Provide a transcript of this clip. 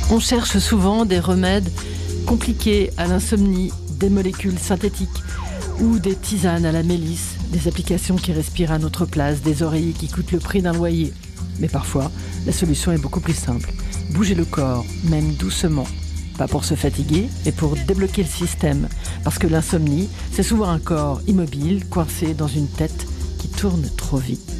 On cherche souvent des remèdes compliqués à l'insomnie, des molécules synthétiques ou des tisanes à la mélisse, des applications qui respirent à notre place, des oreillers qui coûtent le prix d'un loyer. Mais parfois, la solution est beaucoup plus simple. Bouger le corps, même doucement. Pas pour se fatiguer, mais pour débloquer le système. Parce que l'insomnie, c'est souvent un corps immobile, coincé dans une tête qui tourne trop vite.